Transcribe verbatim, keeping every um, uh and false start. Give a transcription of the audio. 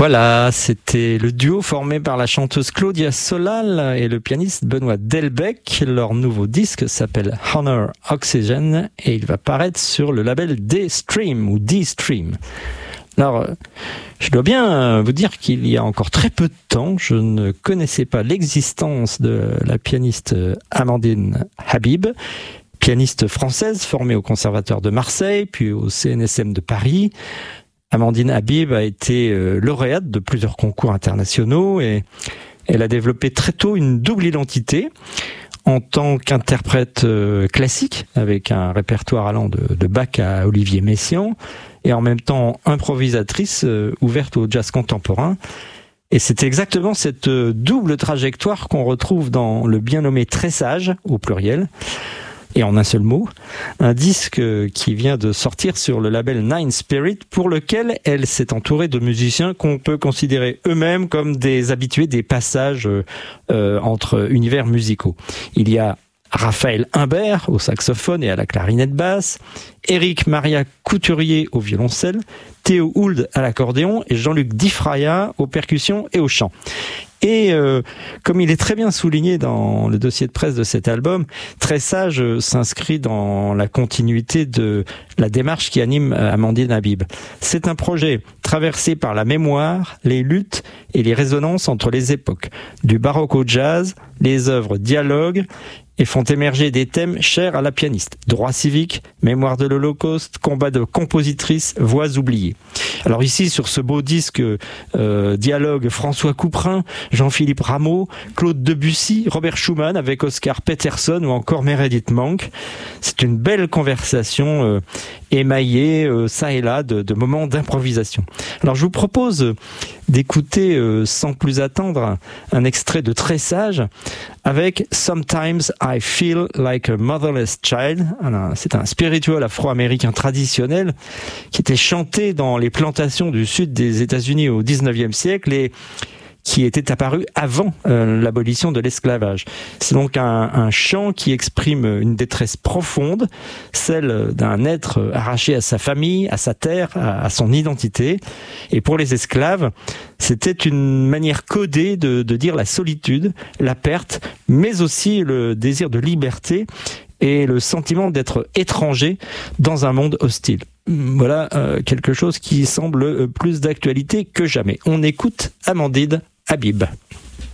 Voilà, c'était le duo formé par la chanteuse Claudia Solal et le pianiste Benoît Delbecq. Leur nouveau disque s'appelle Honor Oxygen et il va paraître sur le label D-Stream ou D-Stream. Alors, je dois bien vous dire qu'il y a encore très peu de temps, je ne connaissais pas l'existence de la pianiste Amandine Habib, pianiste française formée au Conservatoire de Marseille, puis au C N S M de Paris. Amandine Habib a été lauréate de plusieurs concours internationaux et elle a développé très tôt une double identité en tant qu'interprète classique avec un répertoire allant de, de Bach à Olivier Messiaen et en même temps improvisatrice ouverte au jazz contemporain. Et c'est exactement cette double trajectoire qu'on retrouve dans le bien nommé Tressage au pluriel. Et en un seul mot, un disque qui vient de sortir sur le label Nine Spirit, pour lequel elle s'est entourée de musiciens qu'on peut considérer eux-mêmes comme des habitués des passages euh, entre univers musicaux. Il y a Raphaël Imbert au saxophone et à la clarinette basse, Éric Maria Couturier au violoncelle, Théo Hould à l'accordéon et Jean-Luc Difraya aux percussions et au chant. Et euh, comme il est très bien souligné dans le dossier de presse de cet album, Tressage euh, s'inscrit dans la continuité de la démarche qui anime Amandine Habib. C'est un projet traversé par la mémoire, les luttes et les résonances entre les époques. Du baroque au jazz, les œuvres dialoguent et font émerger des thèmes chers à la pianiste. Droit civique, mémoire de l'Holocauste, combat de compositrices, voix oubliées. Alors ici, sur ce beau disque, euh, dialogue François Couperin, Jean-Philippe Rameau, Claude Debussy, Robert Schumann avec Oscar Peterson ou encore Meredith Monk. C'est une belle conversation euh, émaillée, euh, ça et là, de, de moments d'improvisation. Alors je vous propose d'écouter euh, sans plus attendre un extrait de Tressage avec Sometimes I Feel Like a Motherless Child. Alors, c'est un spirituel afro-américain traditionnel qui était chanté dans les plantations du sud des États-Unis au dix-neuvième siècle et qui était apparu avant euh, l'abolition de l'esclavage. C'est donc un, un chant qui exprime une détresse profonde, celle d'un être arraché à sa famille, à sa terre, à, à son identité. Et pour les esclaves, c'était une manière codée de, de dire la solitude, la perte, mais aussi le désir de liberté et le sentiment d'être étranger dans un monde hostile. Voilà euh, quelque chose qui semble plus d'actualité que jamais. On écoute Amandine Habib.